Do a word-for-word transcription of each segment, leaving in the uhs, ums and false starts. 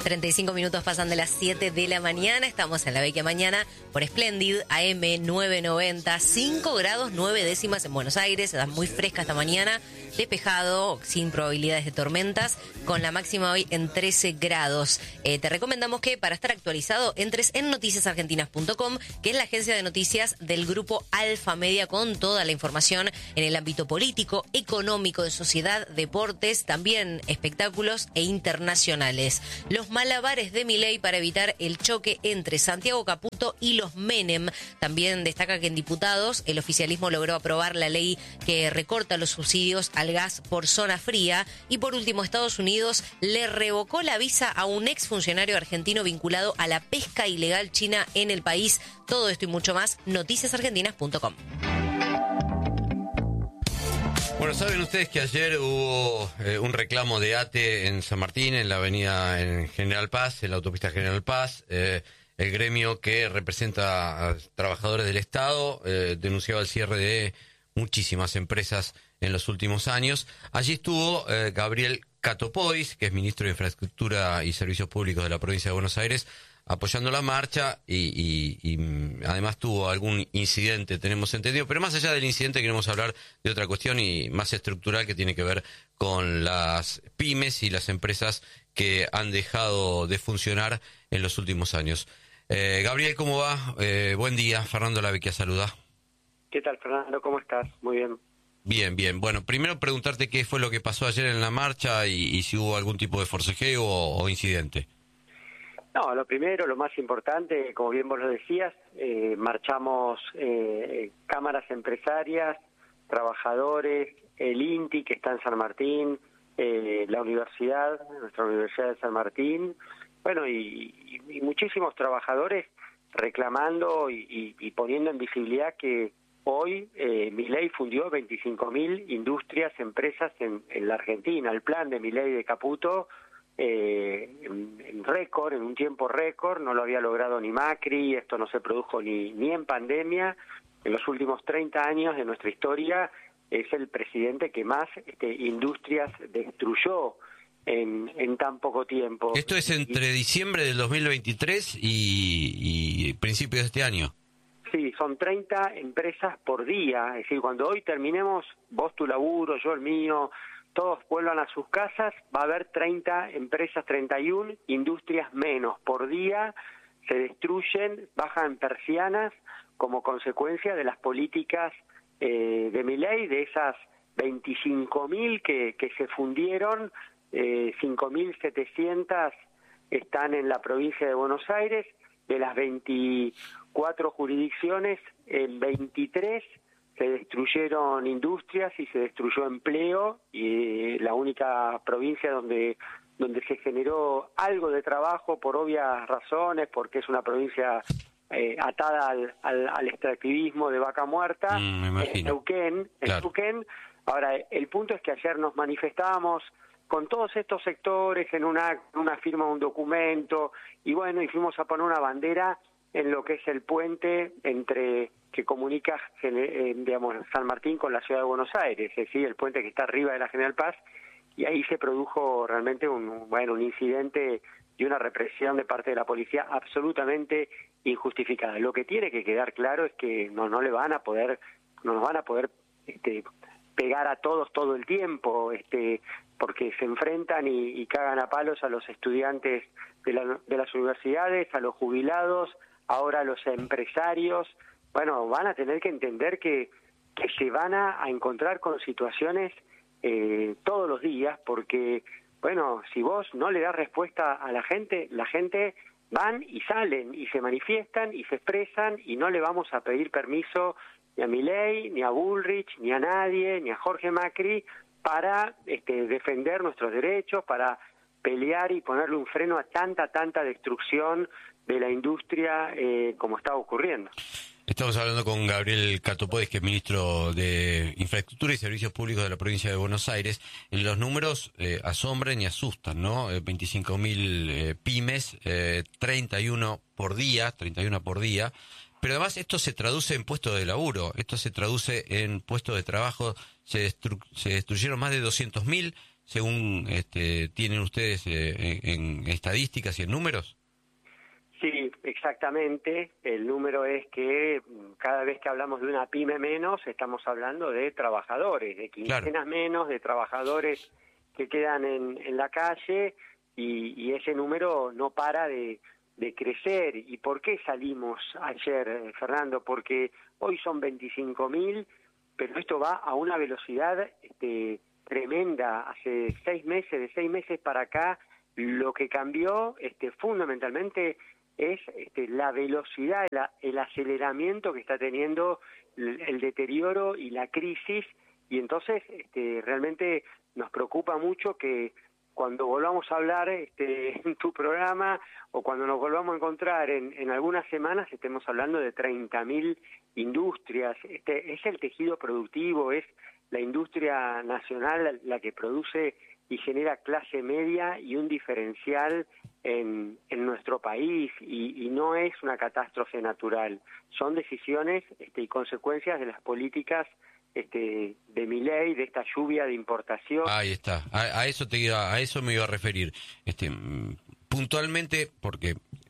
treinta y cinco minutos pasan de las siete de la mañana. Estamos en la Vecchia Mañana por Splendid A M novecientos noventa. cinco grados nueve décimas en Buenos Aires. Está muy fresca esta mañana. Despejado, sin probabilidades de tormentas, con la máxima hoy en trece grados. Eh, te recomendamos que para estar actualizado entres en noticias argentinas punto com, que es la agencia de noticias del grupo Alfa Media, con toda la información en el ámbito político, económico, de sociedad, deportes, también espectáculos e internacionales. Los malabares de Milei para evitar el choque entre Santiago Caputo y los Menem. También destaca que en diputados el oficialismo logró aprobar la ley que recorta los subsidios al gas por zona fría. Y por último, Estados Unidos le revocó la visa a un exfuncionario argentino vinculado a la pesca ilegal china en el país. Todo esto y mucho más, noticias argentinas punto com. Bueno, saben ustedes que ayer hubo eh, un reclamo de ATE en San Martín, en la avenida en General Paz, en la autopista General Paz. Eh, el gremio que representa a trabajadores del Estado eh, denunciaba el cierre de muchísimas empresas en los últimos años. Allí estuvo eh, Gabriel Catopois, que es ministro de Infraestructura y Servicios Públicos de la provincia de Buenos Aires, apoyando la marcha y, y, y además tuvo algún incidente, tenemos entendido, pero más allá del incidente queremos hablar de otra cuestión y más estructural que tiene que ver con las pymes y las empresas que han dejado de funcionar en los últimos años. Eh, Gabriel, ¿cómo va? Eh, buen día, Fernando Lavecchia saluda. ¿Qué tal, Fernando? ¿Cómo estás? Muy bien. Bien, bien. Bueno, primero preguntarte qué fue lo que pasó ayer en la marcha y, y si hubo algún tipo de forcejeo o, o incidente. No, lo primero, lo más importante, como bien vos lo decías, eh, marchamos eh, cámaras empresarias, trabajadores, el INTI que está en San Martín, eh, la universidad, nuestra Universidad de San Martín, bueno, y, y, y muchísimos trabajadores reclamando y, y, y poniendo en visibilidad que hoy eh, Milei fundió veinticinco mil industrias, empresas en, en la Argentina. El plan de Milei de Caputo, eh, en, en récord, en un tiempo récord, no lo había logrado ni Macri, esto no se produjo ni, ni en pandemia. En los últimos treinta años de nuestra historia es el presidente que más este, industrias destruyó en, en tan poco tiempo. Esto es entre diciembre del dos mil veintitrés y, y principios de este año. Sí, son treinta empresas por día, es decir, cuando hoy terminemos, vos tu laburo, yo el mío, todos vuelvan a sus casas, va a haber treinta empresas, treinta y una industrias menos por día, se destruyen, bajan persianas como consecuencia de las políticas eh, de Milei, de esas veinticinco mil que, que se fundieron, eh, cinco mil setecientas están en la provincia de Buenos Aires. De las veinticuatro jurisdicciones, en veintitrés se destruyeron industrias y se destruyó empleo, y la única provincia donde donde se generó algo de trabajo por obvias razones, porque es una provincia eh, atada al, al, al extractivismo de vaca muerta, mm, es Neuquén, claro. es Neuquén. Ahora, el punto es que ayer nos manifestábamos con todos estos sectores en una, una firma de un documento, y bueno, y fuimos a poner una bandera en lo que es el puente entre que comunica, eh, digamos, San Martín con la ciudad de Buenos Aires, es decir, el puente que está arriba de la General Paz, y ahí se produjo realmente un, bueno, un incidente y una represión de parte de la policía absolutamente injustificada. Lo que tiene que quedar claro es que no, no le van a poder, no nos van a poder este, pegar a todos todo el tiempo, este, porque se enfrentan y, y cagan a palos a los estudiantes de, la, de las universidades, a los jubilados, ahora a los empresarios. Bueno, van a tener que entender que, que se van a, a encontrar con situaciones eh, todos los días, porque, bueno, si vos no le das respuesta a la gente, la gente van y salen y se manifiestan y se expresan, y no le vamos a pedir permiso ni a Milei, ni a Bullrich, ni a nadie, ni a Jorge Macri, para este, defender nuestros derechos, para pelear y ponerle un freno a tanta, tanta destrucción de la industria eh, como está ocurriendo. Estamos hablando con Gabriel Catopois, que es ministro de Infraestructura y Servicios Públicos de la provincia de Buenos Aires. Los números eh, asombran y asustan, ¿no? Eh, veinticinco mil eh, pymes, eh, treinta y uno por día, treinta y uno por día. Pero además esto se traduce en puestos de laburo, esto se traduce en puestos de trabajo. Se, destru- se destruyeron más de doscientos mil según este, tienen ustedes eh, en, en estadísticas y en números? Sí, exactamente. El número es que cada vez que hablamos de una pyme menos, estamos hablando de trabajadores, de quincenas claro. menos, de trabajadores que quedan en, en la calle, y, y ese número no para de, de crecer. ¿Y por qué salimos ayer, Fernando? Porque hoy son veinticinco mil, pero esto va a una velocidad este, tremenda. Hace seis meses, de seis meses para acá, lo que cambió este, fundamentalmente es este, la velocidad, la, el aceleramiento que está teniendo el, el deterioro y la crisis, y entonces este, realmente nos preocupa mucho que cuando volvamos a hablar este, en tu programa, o cuando nos volvamos a encontrar en, en algunas semanas, estemos hablando de treinta mil industrias. Este, es el tejido productivo, es la industria nacional la, la que produce y genera clase media y un diferencial en, en nuestro país, y, y no es una catástrofe natural, son decisiones este, y consecuencias de las políticas este, de Milei, de esta lluvia de importación. Ahí está, a, a eso te iba, a eso me iba a referir, este, puntualmente, porque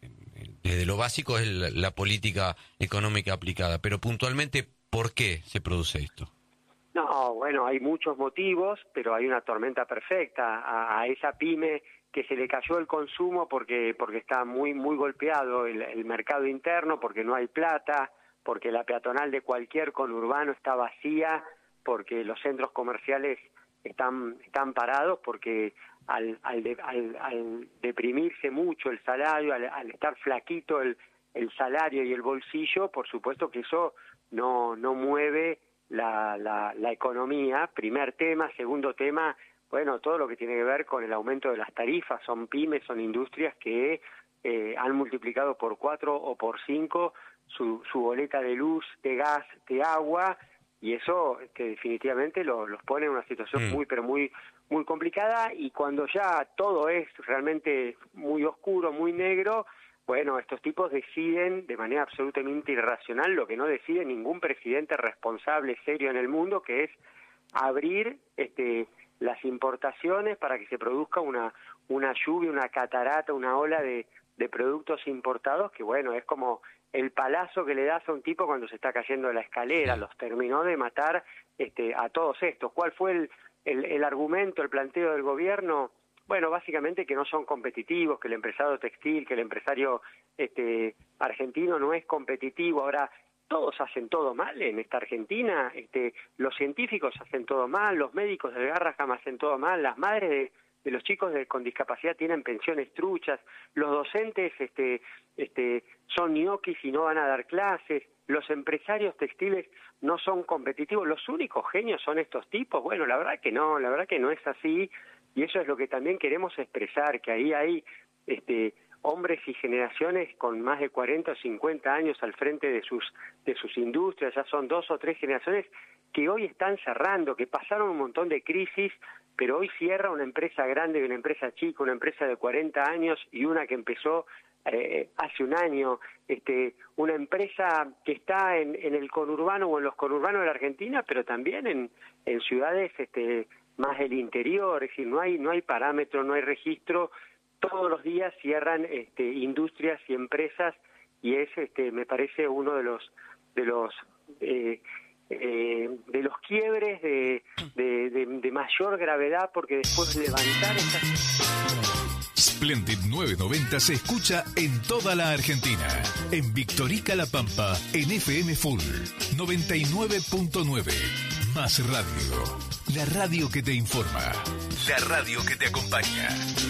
desde lo básico es la, la política económica aplicada, pero puntualmente, ¿por qué se produce esto? No, bueno, hay muchos motivos, pero hay una tormenta perfecta. A, a esa pyme que se le cayó el consumo porque porque está muy muy golpeado el, el mercado interno, porque no hay plata, porque la peatonal de cualquier conurbano está vacía, porque los centros comerciales están están parados, porque al al, de, al, al deprimirse mucho el salario, al, al estar flaquito el, el salario y el bolsillo, por supuesto que eso no no mueve La, la, la economía, primer tema. Segundo tema, bueno, todo lo que tiene que ver con el aumento de las tarifas. Son pymes, son industrias que eh, han multiplicado por cuatro o por cinco su, su boleta de luz, de gas, de agua, y eso que definitivamente lo, los pone en una situación mm. muy, pero muy, muy complicada. Y cuando ya todo es realmente muy oscuro, muy negro, bueno, estos tipos deciden de manera absolutamente irracional lo que no decide ningún presidente responsable, serio en el mundo, que es abrir este, las importaciones para que se produzca una una lluvia, una catarata, una ola de, de productos importados, que bueno, es como el palazo que le das a un tipo cuando se está cayendo de la escalera. Los terminó de matar este, a todos estos. ¿Cuál fue el, el, el argumento, el planteo del gobierno? Bueno, básicamente que no son competitivos, que el empresario textil, que el empresario este, argentino no es competitivo. Ahora, todos hacen todo mal en esta Argentina, este, los científicos hacen todo mal, los médicos del Garraham hacen todo mal, las madres de, de los chicos de, con discapacidad tienen pensiones truchas, los docentes este, este, son ñoquis y no van a dar clases, los empresarios textiles no son competitivos, los únicos genios son estos tipos. Bueno, la verdad que no, la verdad que no es así. Y eso es lo que también queremos expresar, que ahí hay este, hombres y generaciones con más de cuarenta o cincuenta años al frente de sus de sus industrias, ya son dos o tres generaciones que hoy están cerrando, que pasaron un montón de crisis, pero hoy cierra una empresa grande y una empresa chica, una empresa de cuarenta años y una que empezó eh, hace un año, este, una empresa que está en, en el conurbano o en los conurbanos de la Argentina, pero también en, en ciudades este, más del interior. Es decir, no hay no hay parámetro, no hay registro. Todos los días cierran este, industrias y empresas, y es este me parece uno de los de los eh, eh, de los quiebres de, de, de, de mayor gravedad, porque después levantar esas... Splendid novecientos noventa se escucha en toda la Argentina. En Victorica La Pampa, en F M Full noventa y nueve punto nueve. Más radio. La radio que te informa. La radio que te acompaña.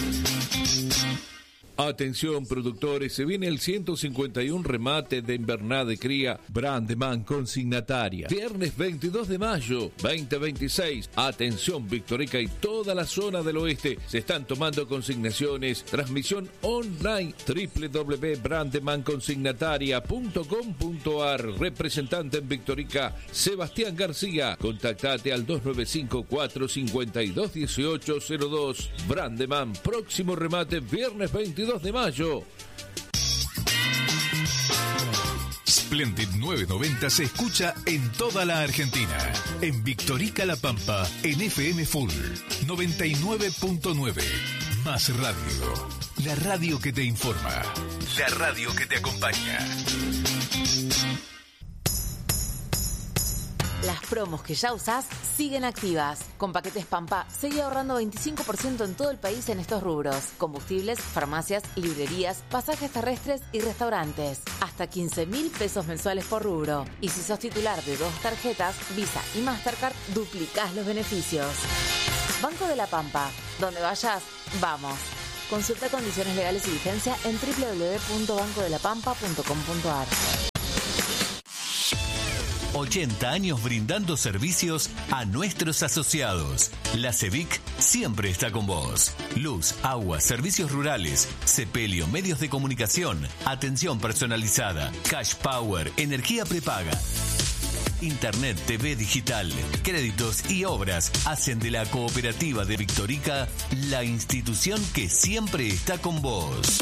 Atención productores, se viene el ciento cincuenta y uno remate de invernada de cría Brandeman consignataria. Viernes veintidós de mayo, veinte veintiséis. Atención Victorica y toda la zona del oeste. Se están tomando consignaciones. Transmisión online. doble u doble u doble u punto brandeman consignataria punto com punto a r. Representante en Victorica, Sebastián García. Contactate al dos nueve cinco, cuatro cinco dos, uno ocho cero dos. Brandeman, próximo remate viernes veintidós de mayo. Splendid novecientos noventa se escucha en toda la Argentina. En Victorica La Pampa, en F M Full noventa y nueve punto nueve. Más Radio. La radio que te informa. La radio que te acompaña. Las promos que ya usás siguen activas. Con Paquetes Pampa, seguí ahorrando veinticinco por ciento en todo el país en estos rubros. Combustibles, farmacias, librerías, pasajes terrestres y restaurantes. Hasta quince mil pesos mensuales por rubro. Y si sos titular de dos tarjetas, Visa y Mastercard, duplicás los beneficios. Banco de la Pampa. Donde vayas, vamos. Consulta condiciones legales y vigencia en doble u doble u doble u punto banco de la pampa punto com punto a r. ochenta años brindando servicios a nuestros asociados. La CEVIC siempre está con vos. Luz, agua, servicios rurales, sepelio, medios de comunicación, atención personalizada, cash power, energía prepaga. Internet, T V digital, créditos y obras hacen de la Cooperativa de Victorica la institución que siempre está con vos.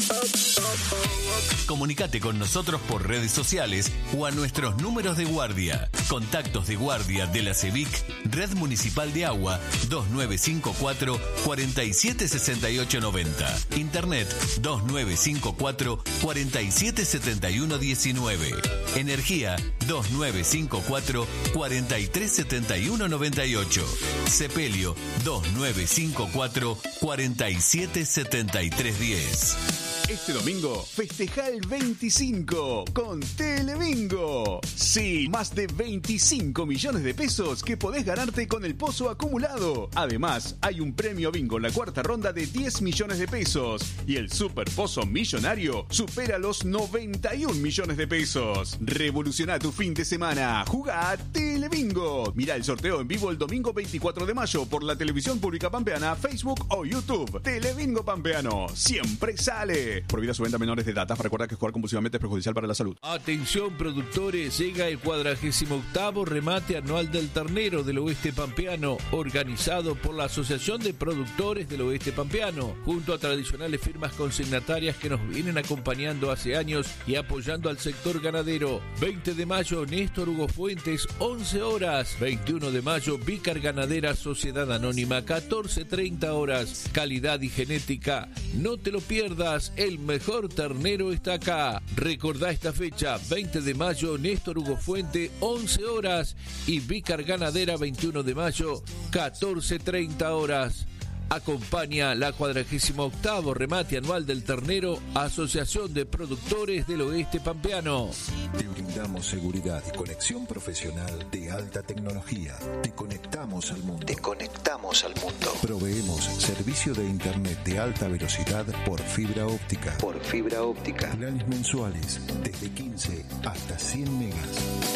Comunicate con nosotros por redes sociales o a nuestros números de guardia. Contactos de guardia de la CEVIC, Red Municipal de Agua, dos nueve cinco cuatro, cuatro siete seis ocho nueve cero. Internet, dos nueve cinco cuatro, cuatro siete siete uno uno nueve. Energía, dos nueve cinco cuatro, cuatro tres siete uno nueve ocho. Sepelio, dos nueve cinco cuatro, cuatro siete siete tres uno cero. Este domingo festeja el veinticinco con Telebingo. Sí, más de veinticinco millones de pesos que podés ganarte con el pozo acumulado. Además, hay un premio bingo en la cuarta ronda de diez millones de pesos. Y el super pozo millonario supera los noventa y un millones de pesos. Revoluciona tu fin de semana. Jugá a Telebingo. Mirá el sorteo en vivo el domingo veinticuatro de mayo por la televisión pública pampeana, Facebook o YouTube. Telebingo Pampeano. Siempre sale. Prohibida su venta a menores de edad. Recuerda que jugar compulsivamente es perjudicial para la salud. Atención productores, llega el cuadragésimo octavo remate anual del ternero del oeste pampeano, organizado por la Asociación de Productores del Oeste Pampeano, junto a tradicionales firmas consignatarias que nos vienen acompañando hace años y apoyando al sector ganadero. veinte de mayo, Néstor Hugo Fuentes, once horas. veintiuno de mayo, Vícar Ganadera Sociedad Anónima, catorce treinta horas. Calidad y genética, no te lo pierdas. El mejor ternero está acá. Recordá esta fecha, veinte de mayo, Néstor Hugo Fuente, once horas. Y Vícar Ganadera, veintiuno de mayo, catorce treinta horas. Acompaña la cuadragésimo octavo remate anual del ternero, Asociación de Productores del Oeste Pampeano. Te brindamos seguridad y conexión profesional de alta tecnología. Te conectamos al mundo. Te conectamos al mundo. Proveemos servicio de internet de alta velocidad por fibra óptica. Por fibra óptica. Planes mensuales desde quince hasta cien megas.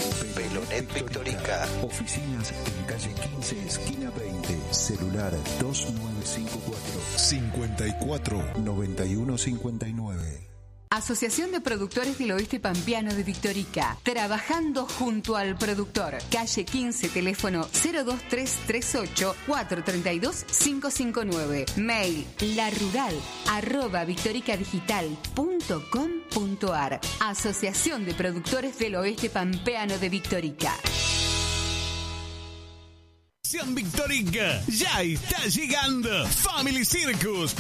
Velonet Victorica. Oficinas en calle quince, esquina veinte. Celular dos nueve cinco cuatro, cincuenta y cuatro, noventa y uno cincuenta y nueve. Asociación de Productores del Oeste Pampeano de Victorica. Trabajando junto al productor. Calle quince, teléfono cero dos tres tres ocho, cuatro tres dos, cinco cinco nueve. Mail larural arroba victoricadigital punto com punto a r. Asociación de Productores del Oeste Pampeano de Victorica. Victorica, ya está llegando Family Circus.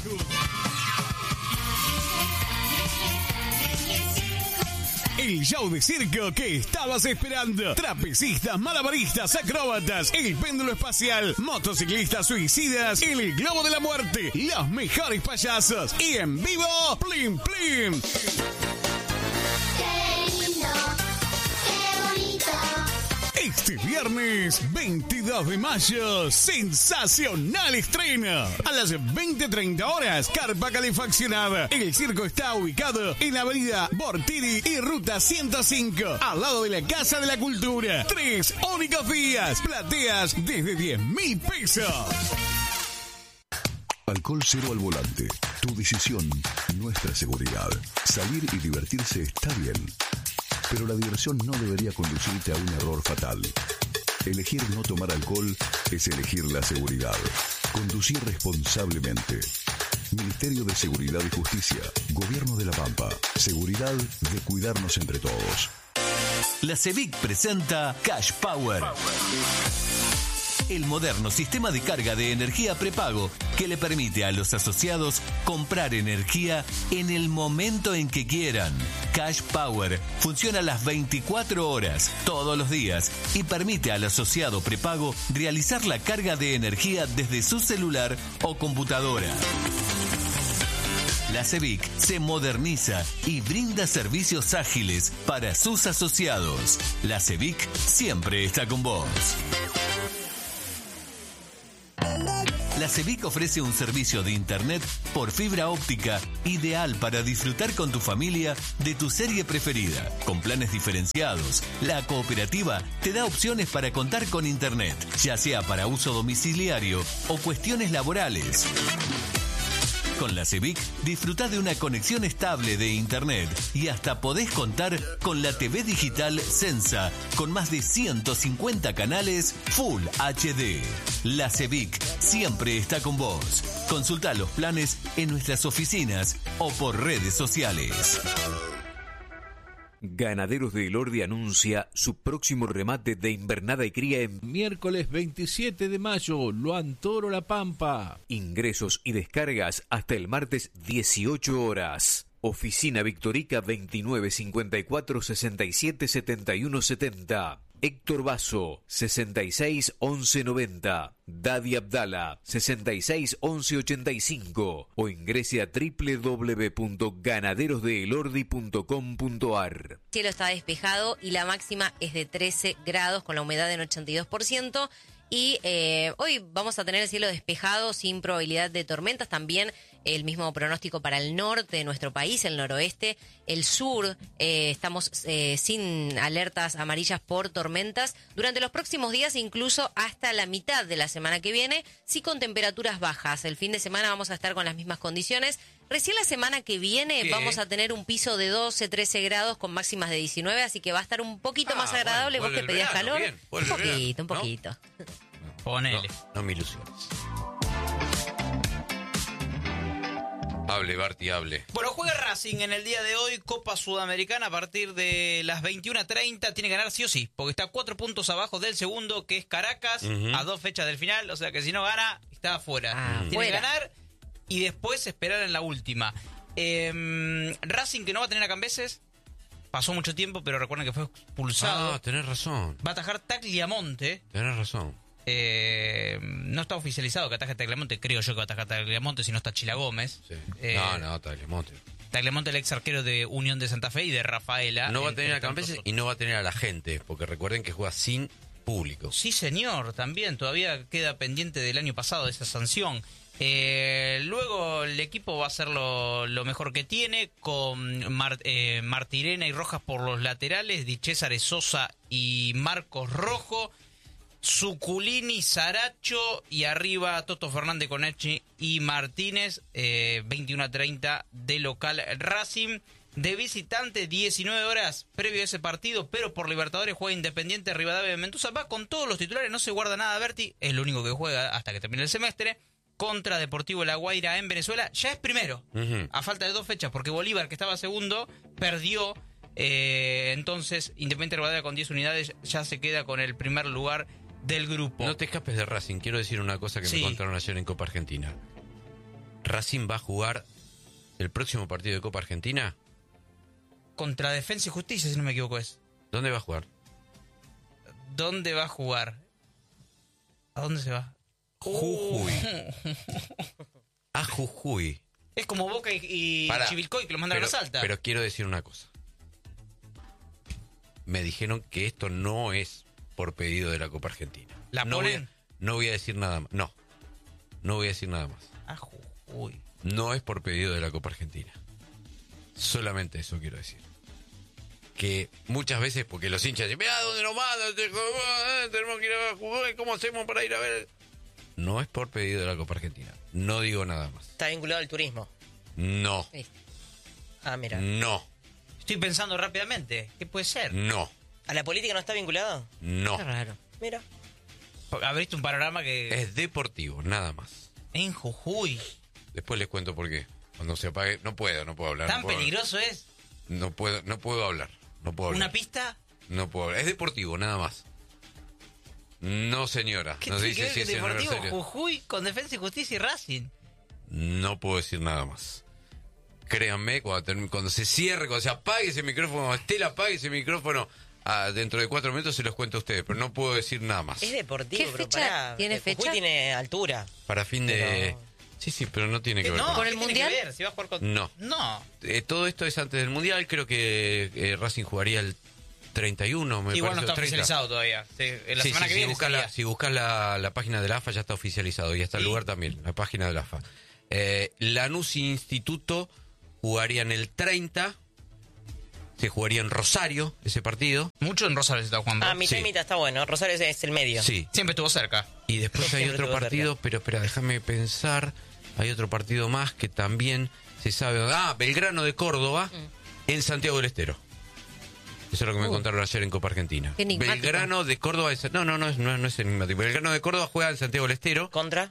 El show de circo que estabas esperando. Trapecistas, malabaristas, acróbatas, el péndulo espacial, motociclistas suicidas, el globo de la muerte, los mejores payasos y en vivo, Plim Plim. Este viernes veintidós de mayo, sensacional estreno. A las veinte treinta horas, carpa calefaccionada. El circo está ubicado en la avenida Bortiri y ruta ciento cinco, al lado de la Casa de la Cultura. Tres únicos días, plateas desde diez mil pesos. Alcohol cero al volante. Tu decisión, nuestra seguridad. Salir y divertirse está bien, pero la diversión no debería conducirte a un error fatal. Elegir no tomar alcohol es elegir la seguridad. Conducir responsablemente. Ministerio de Seguridad y Justicia. Gobierno de La Pampa. Seguridad de cuidarnos entre todos. La CEBIC presenta Cash Power. El moderno sistema de carga de energía prepago que le permite a los asociados comprar energía en el momento en que quieran. Cash Power funciona las veinticuatro horas, todos los días, y permite al asociado prepago realizar la carga de energía desde su celular o computadora. La CEBIC se moderniza y brinda servicios ágiles para sus asociados. La CEBIC siempre está con vos. La CEBIC ofrece un servicio de internet por fibra óptica ideal para disfrutar con tu familia de tu serie preferida. Con planes diferenciados, la cooperativa te da opciones para contar con internet, ya sea para uso domiciliario o cuestiones laborales. Con la CEBIC disfrutá de una conexión estable de internet y hasta podés contar con la T V digital Sensa con más de ciento cincuenta canales Full H D. La CEBIC siempre está con vos. Consultá los planes en nuestras oficinas o por redes sociales. Ganaderos de Elordi anuncia su próximo remate de invernada y cría en miércoles veintisiete de mayo, Luan Toro La Pampa. Ingresos y descargas hasta el martes dieciocho horas. Oficina Victorica veintinueve cincuenta y cuatro sesenta y siete setenta y uno setenta. Héctor Basso, sesenta y seis once noventa. Dadi Abdala, sesenta y seis once ochenta y cinco. O ingrese a doble u doble u doble u punto ganaderos de elordi punto com punto a r. El cielo está despejado y la máxima es de trece grados con la humedad en ochenta y dos por ciento. Y eh, hoy vamos a tener el cielo despejado sin probabilidad de tormentas. También el mismo pronóstico para el norte de nuestro país, el noroeste, el sur. Eh, estamos eh, sin alertas amarillas por tormentas durante los próximos días, incluso hasta la mitad de la semana que viene, sí con temperaturas bajas. El fin de semana vamos a estar con las mismas condiciones. Recién la semana que viene ¿Qué? Vamos a tener un piso de doce, trece grados con máximas de diecinueve, así que va a estar un poquito ah, más agradable. Bueno, vos que pedías verano, calor, bien, un poquito, verano, un poquito. ¿no? Ponele. No, no me ilusiones. Hable, Barty, hable. Bueno, juega Racing en el día de hoy, Copa Sudamericana, a partir de las veintiuna treinta. Tiene que ganar sí o sí, porque está cuatro puntos abajo del segundo, que es Caracas, uh-huh. a dos fechas del final. O sea que si no gana, está afuera. Ah, Tiene fuera. que ganar y después esperar en la última. Eh, Racing, que no va a tener a Cambeses. Pasó mucho tiempo, pero recuerden que fue expulsado. Ah, tenés razón. Va a atajar Tagliamonte. Tenés razón. Eh, no está oficializado que ataje Tagliamonte. Creo yo que va a atajar Tagliamonte, si no está Chila Gómez. Sí. Eh, no, no, Tagliamonte. Tagliamonte, el ex arquero de Unión de Santa Fe y de Rafaela. No va a tener a Cambeses y no va a tener a la gente, porque recuerden que juega sin público. Sí, señor, también. Todavía queda pendiente del año pasado esa sanción. Eh, luego el equipo va a hacer lo, lo mejor que tiene, con Mar, eh, Martirena y Rojas por los laterales, Di César Sosa y Marcos Rojo, Zuculini, Saracho y arriba Toto Fernández, Conechi y Martínez. eh, veintiuna treinta de local Racing. De visitante, diecinueve horas previo a ese partido, pero por Libertadores juega Independiente Rivadavia de Mendoza. Va con todos los titulares, no se guarda nada Berti, es lo único que juega hasta que termine el semestre. Contra Deportivo La Guaira en Venezuela, ya es primero, uh-huh. a falta de dos fechas, porque Bolívar, que estaba segundo, perdió. Eh, entonces, Independiente Rivadavia con diez unidades ya se queda con el primer lugar del grupo. No te escapes de Racing, quiero decir una cosa que sí. me contaron ayer en Copa Argentina. Racing va a jugar el próximo partido de Copa Argentina contra Defensa y Justicia, si no me equivoco es. ¿Dónde va a jugar? ¿Dónde va a jugar? ¿A dónde se va? Jujuy. A Jujuy. Es como Boca y, y Chivilcoy, que lo mandaron pero, a Salta. Pero quiero decir una cosa. Me dijeron que esto no es por pedido de la Copa Argentina. ¿La no ponen? Voy a, no voy a decir nada más. No. No voy a decir nada más. A Jujuy. No es por pedido de la Copa Argentina. Solamente eso quiero decir. Que muchas veces, porque los hinchas dicen, mira, ¿dónde nos mandan? Tenemos que ir a jugar, ¿cómo hacemos para ir a ver? No es por pedido de la Copa Argentina. No digo nada más. ¿Está vinculado al turismo? No. Sí. Ah, mira. No. Estoy pensando rápidamente. ¿Qué puede ser? No. ¿A la política no está vinculado? No. Qué raro. Mira. Abriste un panorama que... Es deportivo, nada más. En Jujuy. Después les cuento por qué. Cuando se apague... No puedo, no puedo hablar. ¿Tan no puedo peligroso hablar. es? No puedo, no puedo hablar. No puedo hablar. ¿Una pista? no puedo hablar. Es deportivo, nada más. No, señora. ¿Qué No tiene dice que ver si el es en Deportivo serio. Jujuy con Defensa y Justicia y Racing? No puedo decir nada más. Créanme, cuando, term- cuando se cierre, cuando se apague ese micrófono, cuando Estela apague ese micrófono, ah, dentro de cuatro minutos se los cuento a ustedes, pero no puedo decir nada más. Es deportivo, ¿Qué pero fecha pará, tiene eh, Jujuy fecha? tiene altura. Para fin de... Pero- Sí, sí, pero no tiene que ver No, con ¿Por ¿qué el tiene Mundial? que ver? Si va a jugar con... No. No. Eh, todo esto es antes del Mundial, creo que eh, Racing jugaría el treinta y uno, me Igual no parece, está o treinta. oficializado todavía. Sí, en la Sí, semana sí, que si viene buscas la, sería. si buscas la, la página de la A F A ya está oficializado y hasta el Sí. lugar también, la página de la A F A. Eh, Lanús y Instituto jugarían el treinta, se jugaría en Rosario ese partido. Mucho en Rosario se está jugando. Ah, mitad Sí. y mitad está bueno. Rosario es, es el medio. Sí, Siempre estuvo cerca. y después hay Siempre otro estuvo partido, cerca. pero espera, déjame pensar, hay otro partido más que también se sabe. Ah, Belgrano de Córdoba en Santiago del Estero. Eso es lo que me Uh. contaron ayer en Copa Argentina. Qué enigmático. Belgrano de Córdoba. en Sa- No, no, no es, no, no es enigmático. Belgrano de Córdoba juega en Santiago del Estero. ¿Contra?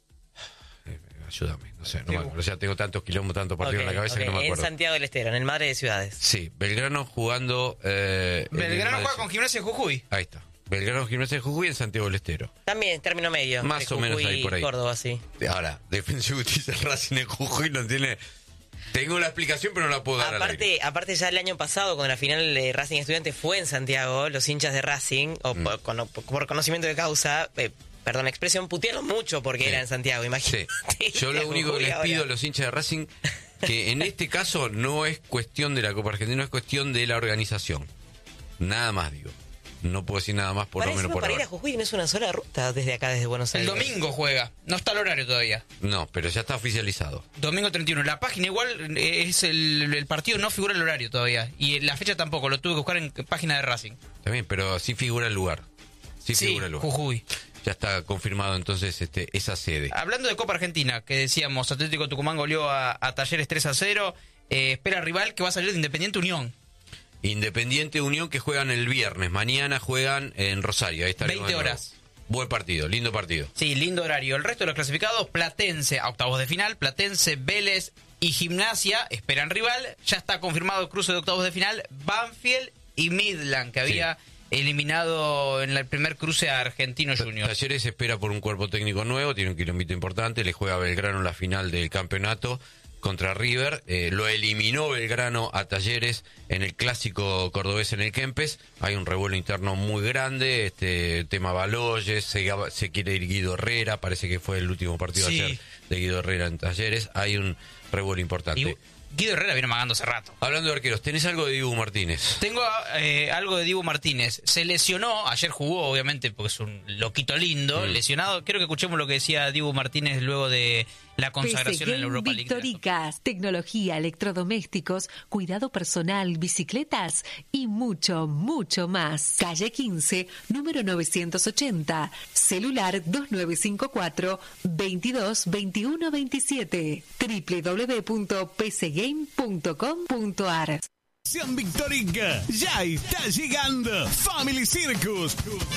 Eh, ayúdame, no sé, no me acuerdo. Ya tengo tantos kilómetros, tantos partidos Ok, en la cabeza ok, que no me en acuerdo. Santiago del Estero, en el Madre de Ciudades. Sí, Belgrano jugando. Eh, en el Belgrano Madrid. juega con Gimnasia de Jujuy. Ahí está. Belgrano Gimnasia de Jujuy en Santiago del Estero. También, término medio. Más de o menos Jujuy ahí por ahí. y Córdoba, sí. Ahora, Defensa y Justicia Racing en Jujuy no tiene. Tengo la explicación, pero no la puedo dar al aire. Aparte, aparte ya el año pasado, cuando la final de Racing Estudiantes fue en Santiago, los hinchas de Racing, o Mm. por, con- por conocimiento de causa, eh, perdón la expresión, putearon mucho porque Sí. era en Santiago, Sí. imagínate. Yo lo único que Jujuy les ahora. pido a los hinchas de Racing que en este caso no es cuestión de la Copa Argentina, es cuestión de la organización. Nada más digo. No puedo decir nada más por Para lo menos encima, por para ir ahora. a Jujuy no es una sola ruta desde acá, desde Buenos El Aires. domingo juega. No está el horario todavía. No, pero ya está oficializado. Domingo treinta y uno. La página igual eh, es el, el partido, no figura el horario todavía. Y la fecha tampoco, lo tuve que buscar en página de Racing. También, pero sí figura el lugar. Sí, Sí, figura el lugar. Jujuy. Ya está confirmado entonces este esa sede. Hablando de Copa Argentina, que decíamos, Atlético Tucumán goleó a, a Talleres tres a cero. Eh, espera rival que va a salir de Independiente Unión. Independiente Unión que juegan el viernes. Mañana juegan en Rosario. Ahí estaremos veinte de nuevo. horas. Buen partido, lindo partido. Sí, lindo horario. El resto de los clasificados, Platense a octavos de final, Platense, Vélez y Gimnasia esperan rival. Ya está confirmado el cruce de octavos de final, Banfield y Midland, que había eliminado en el primer cruce a Argentino Juniors. Talleres espera por un cuerpo técnico nuevo, tiene un kilómetro importante, le juega a Belgrano en la final del campeonato contra River, eh, lo eliminó Belgrano a Talleres en el clásico cordobés en el Kempes, hay un revuelo interno muy grande, este tema Baloyes, se, se quiere ir Guido Herrera, parece que fue el último partido Sí. ayer de Guido Herrera en Talleres, hay un revuelo importante. Y Guido Herrera viene magando hace rato. Hablando de arqueros, ¿tenés algo de Dibu Martínez? Tengo eh, algo de Dibu Martínez. Se lesionó, ayer jugó obviamente porque es un loquito lindo, Mm. lesionado. Quiero que escuchemos lo que decía Dibu Martínez luego de la consagración en la Europa League. Victoricas, tecnología, electrodomésticos, cuidado personal, bicicletas y mucho, mucho más. Calle quince, número novecientos ochenta. Celular dos nueve cinco cuatro, veintidós veintiuno veintisiete. doble u doble u doble u punto p c game punto com punto a r. Sean Victorica, ya está llegando Family Circus.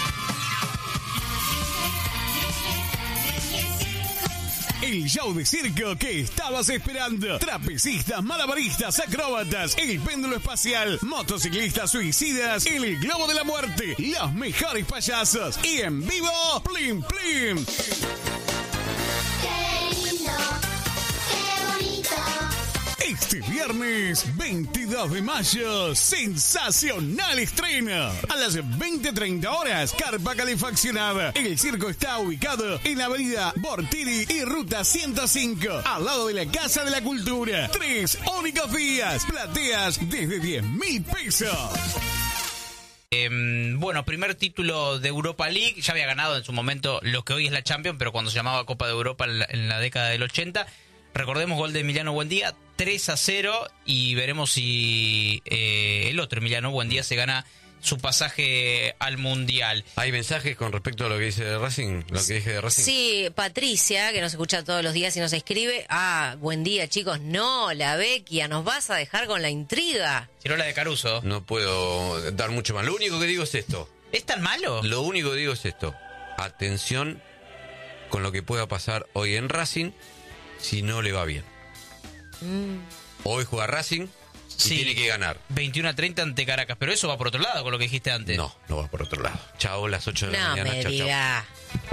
El show de circo que estabas esperando. Trapecistas, malabaristas, acróbatas, el péndulo espacial, motociclistas suicidas, el globo de la muerte, los mejores payasos y en vivo, Plim Plim. Este viernes veintidós de mayo, sensacional estreno. A las veinte treinta horas, carpa calefaccionada. El circo está ubicado en la avenida Bortiri y ruta ciento cinco, al lado de la Casa de la Cultura. Tres únicos días, plateas desde diez mil pesos. Eh, bueno, primer título de Europa League. Ya había ganado en su momento lo que hoy es la Champions, pero cuando se llamaba Copa de Europa en la, en la década del ochenta. Recordemos, gol de Emiliano Buendía, tres a cero, y veremos si eh, el otro Emiliano Buendía se gana su pasaje al Mundial. ¿Hay mensajes con respecto a lo que dice de Racing? Lo que dije de Racing. Sí, Patricia, que nos escucha todos los días y nos escribe. Ah, buen día, chicos. No, la Vecchia, nos vas a dejar con la intriga. Chirola de Caruso. No puedo dar mucho más. Lo único que digo es esto. ¿Es tan malo? Lo único que digo es esto. Atención con lo que pueda pasar hoy en Racing si no le va bien. Mm. Hoy juega Racing, Sí, y tiene que ganar. veintiuno a treinta ante Caracas, pero eso va por otro lado con lo que dijiste antes. No, no va por otro lado. Chao, las ocho de la No mañana. me Chao, chao. diga.